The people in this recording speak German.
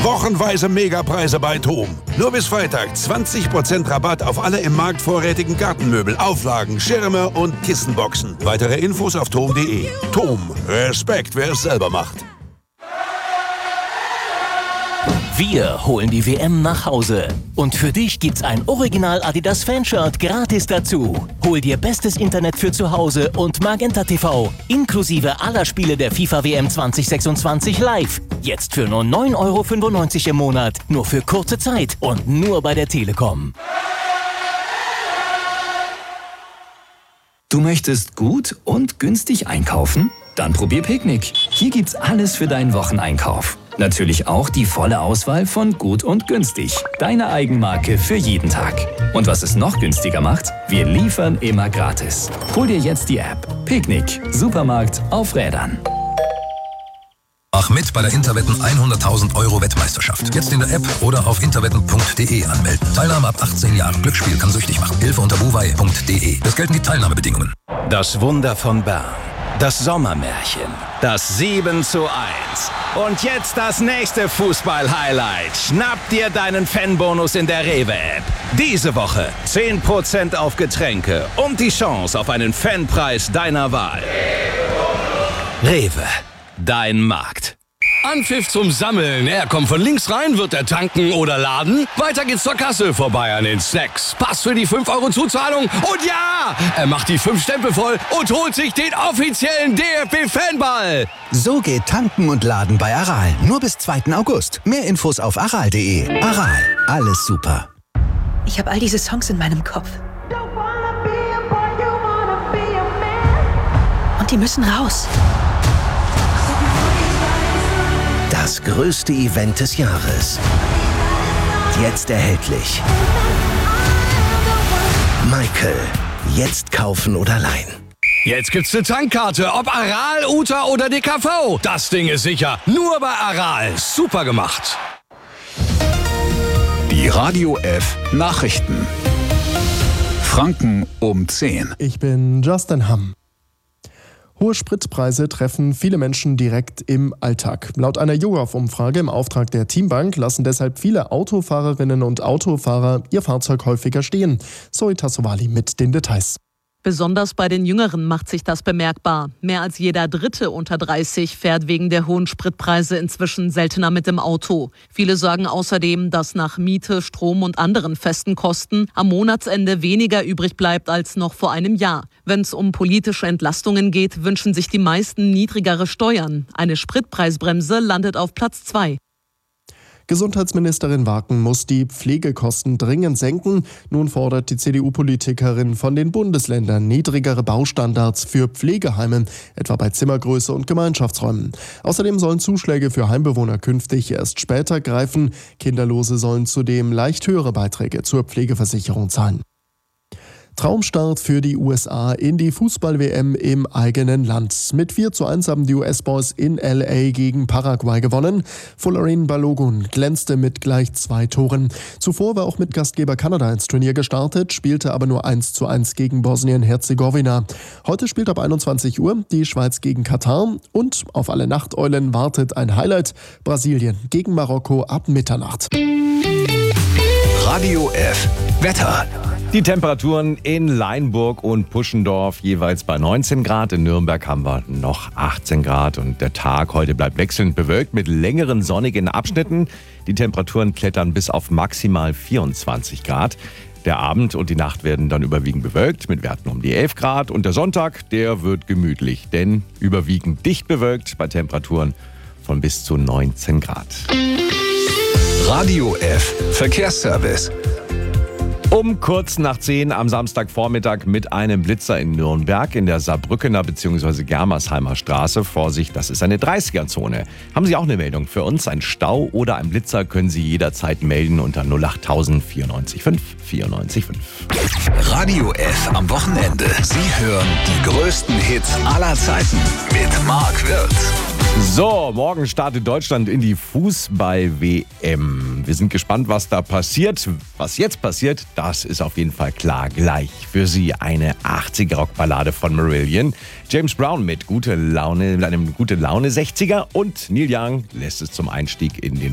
Wochenweise Megapreise bei TOM. Nur bis Freitag 20% Rabatt auf alle im Markt vorrätigen Gartenmöbel, Auflagen, Schirme und Kissenboxen. Weitere Infos auf tom.de. TOM. Respekt, wer es selber macht. Wir holen die WM nach Hause. Und für dich gibt's ein Original Adidas Fanshirt gratis dazu. Hol dir bestes Internet für zu Hause und Magenta TV. Inklusive aller Spiele der FIFA WM 2026 live. Jetzt für nur 9,95 € im Monat. Nur für kurze Zeit und nur bei der Telekom. Du möchtest gut und günstig einkaufen? Dann probier Picknick. Hier gibt's alles für deinen Wocheneinkauf. Natürlich auch die volle Auswahl von Gut und Günstig. Deine Eigenmarke für jeden Tag. Und was es noch günstiger macht? Wir liefern immer gratis. Hol dir jetzt die App. Picknick. Supermarkt auf Rädern. Mach mit bei der Interwetten 100.000 € Wettmeisterschaft. Jetzt in der App oder auf interwetten.de anmelden. Teilnahme ab 18 Jahren. Glücksspiel kann süchtig machen. Hilfe unter buwei.de. Es gelten die Teilnahmebedingungen. Das Wunder von Bern. Das Sommermärchen. Das 7:1. Und jetzt das nächste Fußball-Highlight. Schnapp dir deinen Fanbonus in der Rewe-App. Diese Woche 10% auf Getränke und die Chance auf einen Fanpreis deiner Wahl. Rewe. Dein Markt. Anpfiff zum Sammeln. Er kommt von links rein, wird er tanken oder laden. Weiter geht's zur Kasse, vorbei an den Snacks. Pass für die 5 € Zuzahlung. Und ja, er macht die 5 Stempel voll und holt sich den offiziellen DFB-Fanball. So geht Tanken und Laden bei Aral. Nur bis 2. August. Mehr Infos auf aral.de. Aral. Alles super. Ich habe all diese Songs in meinem Kopf. Und die müssen raus. Das größte Event des Jahres. Jetzt erhältlich. Michael. Jetzt kaufen oder leihen. Jetzt gibt's eine Tankkarte, ob Aral, Uta oder DKV. Das Ding ist sicher. Nur bei Aral. Super gemacht. Die Radio F Nachrichten. Franken um 10. Ich bin Justin Hamm. Hohe Spritpreise treffen viele Menschen direkt im Alltag. Laut einer YouGov-Umfrage im Auftrag der Teambank lassen deshalb viele Autofahrerinnen und Autofahrer ihr Fahrzeug häufiger stehen. Zoe Tassovali mit den Details. Besonders bei den Jüngeren macht sich das bemerkbar. Mehr als jeder Dritte unter 30 fährt wegen der hohen Spritpreise inzwischen seltener mit dem Auto. Viele sagen außerdem, dass nach Miete, Strom und anderen festen Kosten am Monatsende weniger übrig bleibt als noch vor einem Jahr. Wenn es um politische Entlastungen geht, wünschen sich die meisten niedrigere Steuern. Eine Spritpreisbremse landet auf Platz 2. Gesundheitsministerin Waken muss die Pflegekosten dringend senken. Nun fordert die CDU-Politikerin von den Bundesländern niedrigere Baustandards für Pflegeheime, etwa bei Zimmergröße und Gemeinschaftsräumen. Außerdem sollen Zuschläge für Heimbewohner künftig erst später greifen. Kinderlose sollen zudem leicht höhere Beiträge zur Pflegeversicherung zahlen. Traumstart für die USA in die Fußball-WM im eigenen Land. Mit 4:1 haben die US-Boys in LA gegen Paraguay gewonnen. Folarin Balogun glänzte mit gleich 2 Toren. Zuvor war auch mit Gastgeber Kanada ins Turnier gestartet, spielte aber nur 1:1 gegen Bosnien-Herzegowina. Heute spielt ab 21 Uhr die Schweiz gegen Katar und auf alle Nachteulen wartet ein Highlight: Brasilien gegen Marokko ab Mitternacht. Radio F Wetter. Die Temperaturen in Leinburg und Puschendorf jeweils bei 19 Grad. In Nürnberg haben wir noch 18 Grad und der Tag heute bleibt wechselnd bewölkt mit längeren sonnigen Abschnitten. Die Temperaturen klettern bis auf maximal 24 Grad. Der Abend und die Nacht werden dann überwiegend bewölkt mit Werten um die 11 Grad. Und der Sonntag, der wird gemütlich, denn überwiegend dicht bewölkt bei Temperaturen von bis zu 19 Grad. Radio F Verkehrsservice. Um kurz nach 10 am Samstagvormittag mit einem Blitzer in Nürnberg in der Saarbrückener bzw. Germersheimer Straße. Vorsicht, das ist eine 30er-Zone. Haben Sie auch eine Meldung für uns? Ein Stau oder ein Blitzer können Sie jederzeit melden unter 08000 94 5 94 5. Radio F am Wochenende. Sie hören die größten Hits aller Zeiten mit Marc Wirtz. So, morgen startet Deutschland in die Fußball-WM. Wir sind gespannt, was da passiert. Was jetzt passiert, das ist auf jeden Fall klar. Gleich für Sie eine 80er-Rock-Ballade von Marillion. James Brown mit einem gute Laune 60er und Neil Young lässt es zum Einstieg in den